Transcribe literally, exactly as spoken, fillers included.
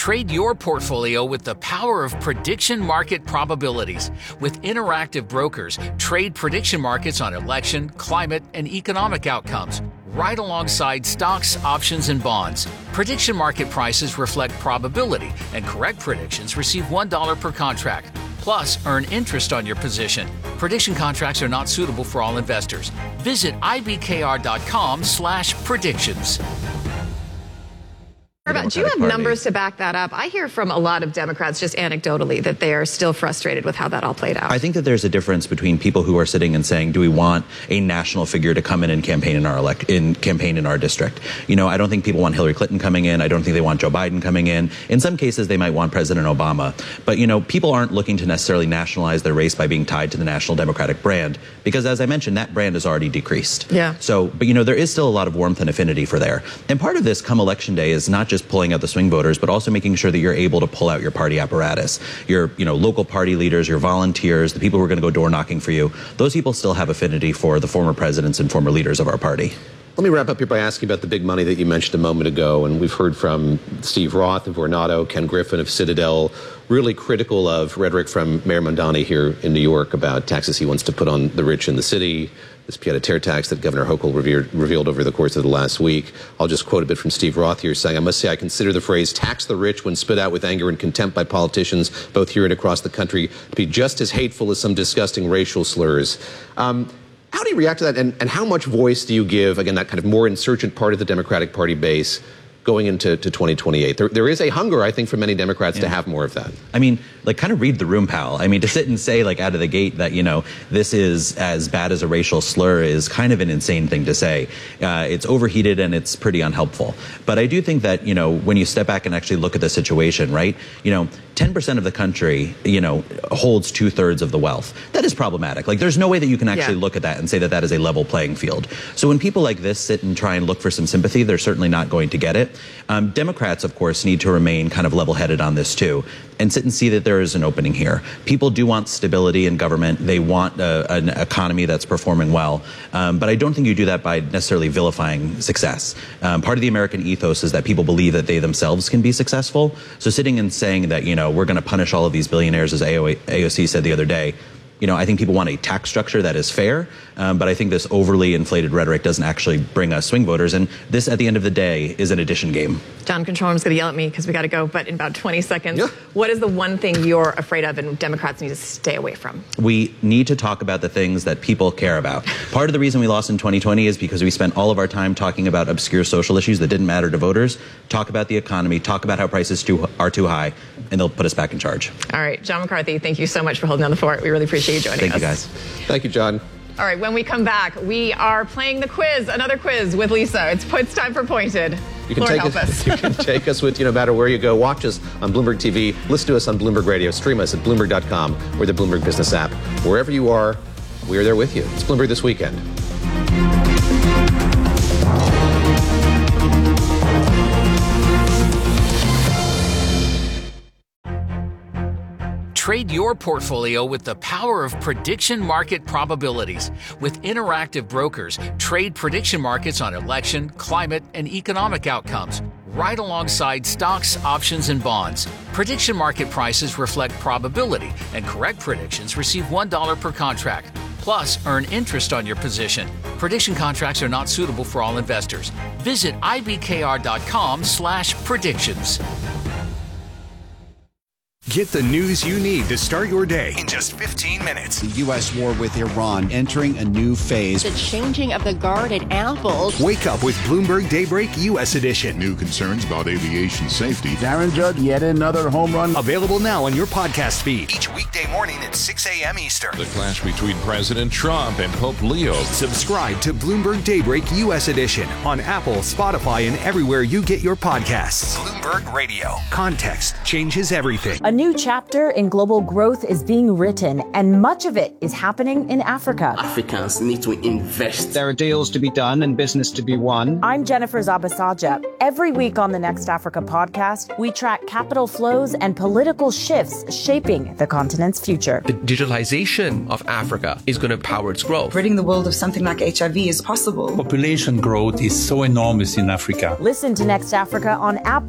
Trade your portfolio with the power of prediction market probabilities. With interactive brokers, trade prediction markets on election, climate, and economic outcomes, right alongside stocks, options, and bonds. Prediction market prices reflect probability, and correct predictions receive one dollar per contract. Plus, earn interest on your position. Prediction contracts are not suitable for all investors. Visit ibkr.com slash predictions. Do you have numbers to back that up? I hear from a lot of Democrats, just anecdotally, that they are still frustrated with how that all played out. I think that there's a difference between people who are sitting and saying, do we want a national figure to come in and campaign in our elect in campaign in our district? You know, I don't think people want Hillary Clinton coming in. I don't think they want Joe Biden coming in. In some cases, they might want President Obama. But, you know, people aren't looking to necessarily nationalize their race by being tied to the National Democratic brand, because, as I mentioned, that brand has already decreased. Yeah. So, but, you know, there is still a lot of warmth and affinity for there. And part of this come election day is not just pulling out the swing voters, but also making sure that you're able to pull out your party apparatus, your, you know, local party leaders, your volunteers, the people who are going to go door knocking for you. Those people still have affinity for the former presidents and former leaders of our party. Let me wrap up here by asking about the big money that you mentioned a moment ago. And we've heard from Steve Roth of Vornado, Ken Griffin of Citadel, really critical of rhetoric from Mayor Mamdani here in New York about taxes he wants to put on the rich in the city, this pied-à-terre tax that Governor Hochul revered, revealed over the course of the last week. I'll just quote a bit from Steve Roth here, saying, I must say I consider the phrase tax the rich when spit out with anger and contempt by politicians, both here and across the country, to be just as hateful as some disgusting racial slurs. Um, How do you react to that, and, and how much voice do you give, again, that kind of more insurgent part of the Democratic Party base going into to twenty twenty-eight? There, there is a hunger, I think, for many Democrats yeah. to have more of that. I mean, like, kind of read the room, pal. I mean, to sit and say, like, out of the gate that, you know, this is as bad as a racial slur is kind of an insane thing to say. Uh, it's overheated and it's pretty unhelpful. But I do think that, you know, when you step back and actually look at the situation, right, you know, ten percent of the country, you know, holds two thirds of the wealth. That is problematic. Like, there's no way that you can actually yeah. look at that and say that that is a level playing field. So when people like this sit and try and look for some sympathy, they're certainly not going to get it. Um, Democrats, of course, need to remain kind of level-headed on this, too, and sit and see that there is an opening here. People do want stability in government. They want uh, an economy that's performing well. Um, but I don't think you do that by necessarily vilifying success. Um, part of the American ethos is that people believe that they themselves can be successful. So sitting and saying that, you know, we're going to punish all of these billionaires, as A O C said the other day, you know, I think people want a tax structure that is fair, um, but I think this overly inflated rhetoric doesn't actually bring us swing voters. And this, at the end of the day, is an addition game. John Control is going to yell at me because we got to go, but in about twenty seconds, yeah. what is the one thing you're afraid of and Democrats need to stay away from? We need to talk about the things that people care about. Part of the reason we lost in twenty twenty is because we spent all of our time talking about obscure social issues that didn't matter to voters. Talk about the economy, talk about how prices too, are too high, and they'll put us back in charge. All right, John McCarthy, thank you so much for holding down the fort. We really appreciate you joining Thank us. Thank you, guys. Thank you, John. All right, when we come back, we are playing the quiz, another quiz with Lisa. It's, it's time for Pointed. You can, Lord take help us, us. you can take us with you no matter where you go. Watch us on Bloomberg T V. Listen to us on Bloomberg Radio. Stream us at Bloomberg dot com or the Bloomberg Business app. Wherever you are, we are there with you. It's Bloomberg This Weekend. Trade your portfolio with the power of prediction market probabilities. With interactive brokers, trade prediction markets on election, climate, and economic outcomes, right alongside stocks, options, and bonds. Prediction market prices reflect probability, and correct predictions receive one dollar per contract. Plus, earn interest on your position. Prediction contracts are not suitable for all investors. Visit ibkr.com slash predictions. Get the news you need to start your day in just fifteen minutes. The U S war with Iran entering a new phase. The changing of the guard at Apple. Wake up with Bloomberg Daybreak U S Edition. New concerns about aviation safety. Darren Judd, yet another home run. Available now on your podcast feed. Each weekday morning at six a.m. Eastern. The clash between President Trump and Pope Leo. Subscribe to Bloomberg Daybreak U S Edition on Apple, Spotify, and everywhere you get your podcasts. Bloomberg Radio. Context changes everything. A new chapter in global growth is being written, and much of it is happening in Africa. Africans need to invest. There are deals to be done and business to be won. I'm Jennifer Zabasaja. Every week on the Next Africa podcast, we track capital flows and political shifts shaping the continent's future. The digitalization of Africa is going to power its growth. Ridding the world of something like H I V is possible. Population growth is so enormous in Africa. Listen to Next Africa on Apple